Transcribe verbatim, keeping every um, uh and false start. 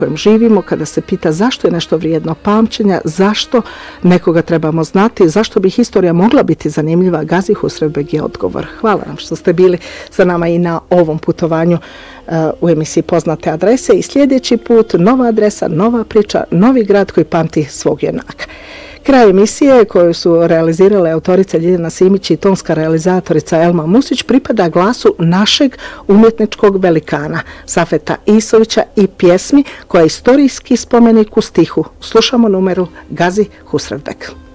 kojem živimo, kada se pita zašto je nešto vrijedno pamćenja, zašto nekoga trebamo znati, zašto bi historija mogla biti zanimljiva, Gazi Husrevbeg je odgovor. Hvala vam što ste bili sa nama i na ovom putovanju uh, u emisiji Poznate adrese i sljedeći put nova adresa, nova priča, novi grad koji pamti svog junaka. Kraj emisije koju su realizirale autorica Ljiljana Simić i tonska realizatorica Elma Musić pripada glasu našeg umjetničkog velikana Safeta Isovića i pjesmi koja je istorijski spomenik u stihu. Slušamo numeru Gazi Husrevbeg.